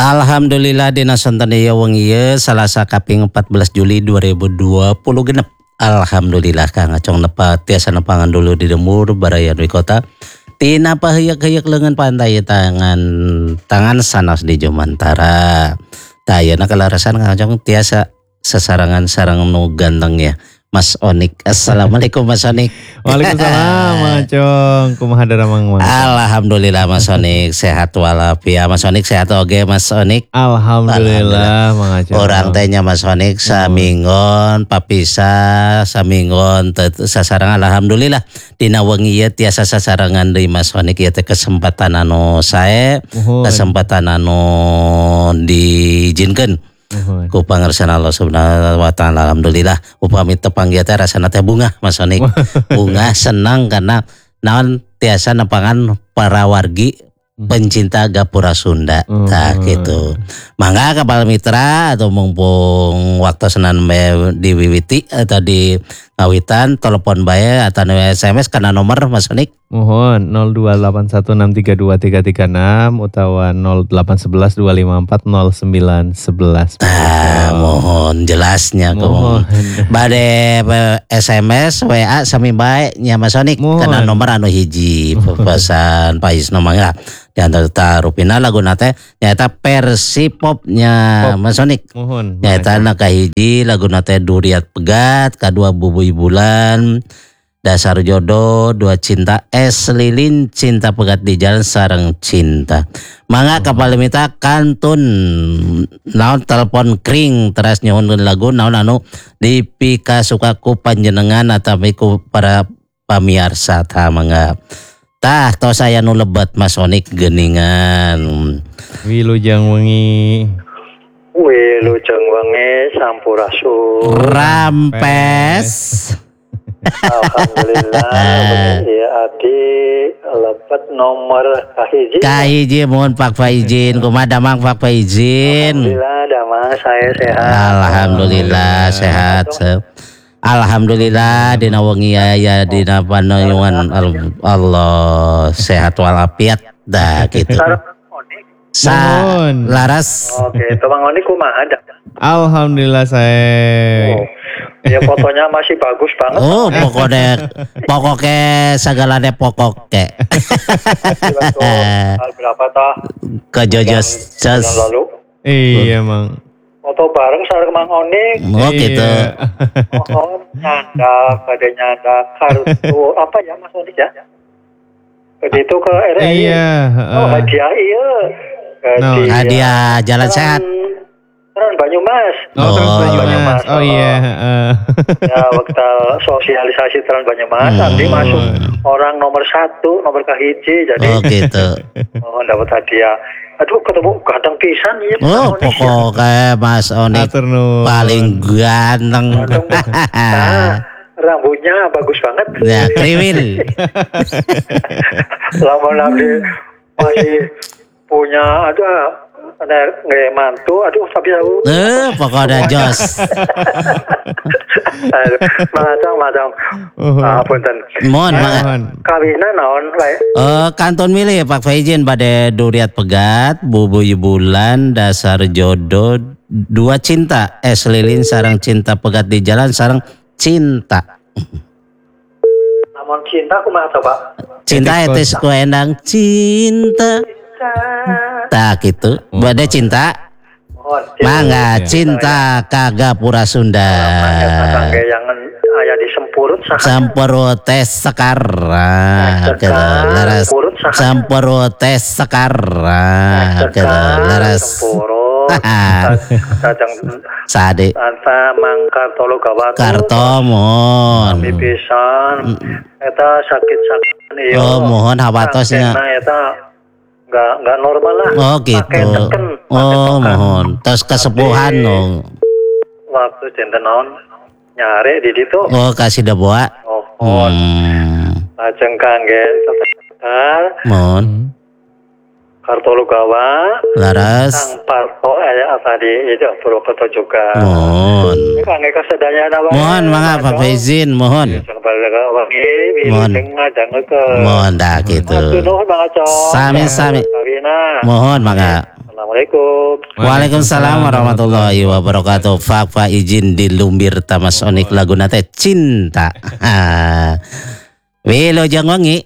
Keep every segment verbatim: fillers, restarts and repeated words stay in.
Alhamdulillah dina sonten ieu wengi ieu Salasa kaping empat belas Juli dua ribu dua puluh genep. Alhamdulillah Kang Acong nepa tiasa nepangan dulu di Demur Baraya Dwi Kota. Tina paheyak-heyak leungeun pantai tangan tangan sanas di Jomantara. Tah ayeuna kalarasan Kang Acong tiasa sesarangan sareng nu ganteng ya. Mas Onik. Assalamualaikum Mas Onik. Waalaikumsalam Mang Acong. Kumaha daramang Mang? Alhamdulillah Mas Onik sehat walafiat. Mas Onik sehat oge Mas Onik. Alhamdulillah Mang Acong. Orang tanya Mas Onik samingon papisah samingon sasarangan alhamdulillah dina wengi ieu tiasa sasarangan deui Mas Onik ieu teh kesempatan anu sae, kesempatan anu diizinkeun ku pangarsan Allah Subhanahu wa taala. Alhamdulillah upami tepang ieu teh rasana teh bunga Mas Onik. Bunga senang karena naon tiasa nepangan para wargi pencinta Gapura Sunda. Tah gitu. Mangga kapal mitra atau mumpung waktu senan diwiwiti atau di ngawitan telepon bae atau S M S kana nomor Mas Onik. Mohon nol dua delapan satu enam tiga dua tiga tiga enam utawa nol delapan satu satu dua lima empat nol sembilan satu satu. Ah, mohon jelasnya Mohon. Bade S M S W A sami bae nya Mas Onik kana nomor anu hiji pesan Pais nomangga. Di antara tarupina laguna teh nyaeta Persipopnya Mas Onik. Mohon. Nyaeta na kahiji laguna teh Duriat Pegat, kadua Bubui Bulan, Dasar Jodoh, Dua Cinta, Es Lilin, Cinta Pegat di Jalan Sareng Cinta. Mangga kapal mita kantun naon telepon kring teras nyohonkeun lagu naon anu dipika suka ku panjenengan atawi ku para pamiarsa tah mangga. Tah tos aya nu lebat Mas Onik geuningan. Wilujeng wengi. Wilujeng wengi sampurasun. Rampes. Alhamdulillah. Ya adi lebat nomor kahiji. Kahiji mohon Pak Faizin. Kumaha damang Pak Faizin? Alhamdulillah damang saya sehat. Alhamdulillah sehat. Alhamdulillah dina wengi aya dina panayungan Allah sehat walafiat dah gitu. Sa laras. Oke, itu Bang Oni kumaha ada? Alhamdulillah saya. Oh, ya fotonya masih bagus banget. Oh, pokoknya pokoknya segala de pokoknya. Berapa tah? Kejojos just. Lalu. Iya Mang. Foto bareng sareng Mang Onik. Oh gitu. Oh, nyanda, pada nyanda kartu apa ya Mas Onik ya? Begitu ke R R I. Iya. Oh, hadiah iya. No, hadiah jalan sehat. Trans Banyumas. Oh, Trans Oh, Banyumas. Oh iya. heeh. Ya, waktu sosialisasi Trans Banyumas, nanti masuk orang nomor satu, nomor kahiji. Jadi, Oh gitu. oh, dapat hadiah. Aduh, ketemu ganteng pisan ya. Oh, pokoknya Mas Onik Atur nuhun. paling ganteng. Nah, rambutnya bagus banget. Ya, kriwil. Lama-lama masih punya ada ada nggak mantu. Aduh, tapi aku. Eh, pokoknya jos. Macam macam. Ah, punten. Mohon banget. Kawinna naon lae? Eh, kantun milih Pak Faizin pada Duriat Pegat, Bubui Bulan, Dasar Jodoh, Dua Cinta, Es Lilin, Sarang Cinta Pegat di Jalan Sarang Cinta. Namun cinta kumaha coba? Cinta etis ku endang cinta. Tak gitu. Bade cinta. Mangga cinta ka Gapura Sunda. Kangge yang aya di Sempurut saha? Sampurut teh sekarang. Laras. Sampurut teh sekarang. Laras. Sajang Sade. Tanta mangkar tolo gawat. Kartomon. Kami pisan. Eta sakit-sakit ieu. Oh, mohon hawatosnya. Eta enggak enggak normal lah. Oh gitu. Oh mohon. Terus kesepuhan dong. Waktu cinta naon nyare di ditu. Oh kasih deboa. Oh, mohon. Hmm. Lajeng kangge sebentar. Mohon. Kartolo gawa. Laras. Sang parto aya tadi itu Purwokerto juga. Mohon. Kangge kasedaya nawa. Mohon mangga Pak Faizin, mohon. Mohon. Mohon dah gitu. Sami-sami. Mohon mangga. Assalamualaikum. Waalaikumsalam warahmatullahi wabarakatuh. Fak Pak izin dilumbir Tamasonik lagu nate cinta. Wilujeng wangi.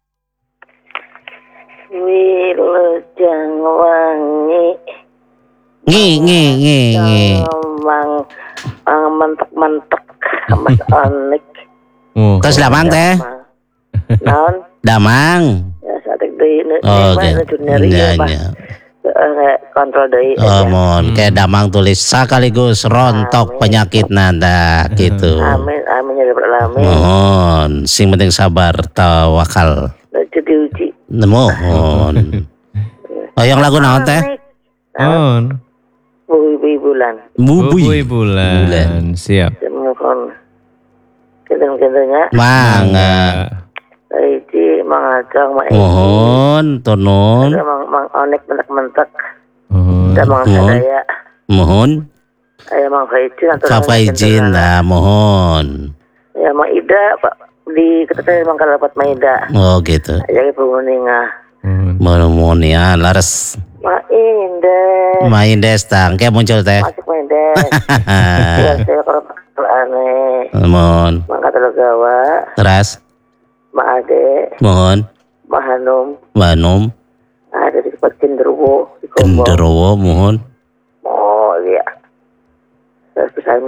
Wilujeng wangi. Ngi ngi ngi ngi. Mang mang mentek-mentek Mas Onik. Oh. Terus damang teh? Non, Damang. ya satek deui nu Oh, mana gitu. jurneri Ya, ya, Pak. ya. Eh, kontrol deui. Oh, mohon kayak damang tulis sekaligus rontok Amin. penyakit nanda gitu. Amin, amin ya rabbal alamin. Mohon, sing penting sabar tawakal. Itu diuji. Mohon. Oh, yang lagu naon teh? On. Bubi bulan. Bubui Bubuy. bulan. Siap. Mohon. Kenten-kentennya. Mangga. Iki mangacang mah. Mohon, tunun. Mang mang Onik mentek-mentek. Oh. Da mang Mohon. sadaya. Mohon. Aya mang Faizin atau Kapa izin lah, mohon. Ya mang Ida Pak di ketemu mang kalapat Maida. Oh gitu. Jadi penguninga. On. Mohon mohon ya, laras. Ma Indah. Main destang, kayak muncul teh. Masuk Maida. Ya saya kalau aneh. Mohon. Mang kata gawa. Teras. Ma Ade. Mohon. Ma Hanum. Banum. Ada di tempat cenderuwo. Di Kombong. Genderowo, mohon. Oh iya. Terus